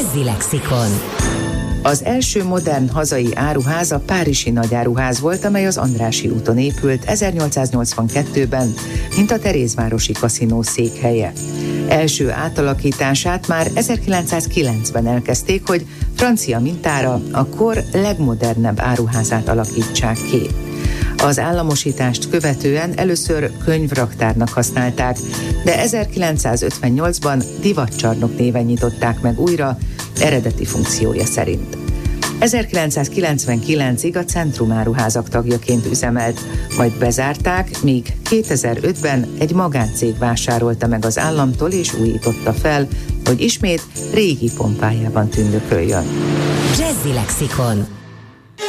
Jazzy Lexikon. Az első modern hazai áruház a Párizsi Nagyáruház volt, amely az Andrássy úton épült 1882-ben, mint a Terézvárosi kaszinó székhelye. Első átalakítását már 1909-ben elkezdték, hogy francia mintára a kor legmodernebb áruházát alakítsák ki. Az államosítást követően először könyvraktárnak használták, de 1958-ban divatcsarnok néven nyitották meg újra, eredeti funkciója szerint. 1999-ig a Centrum Áruházak tagjaként üzemelt, majd bezárták, míg 2005-ben egy magáncég vásárolta meg az államtól és újította fel, hogy ismét régi pompájában tündököljön. Jazzy Lexikon.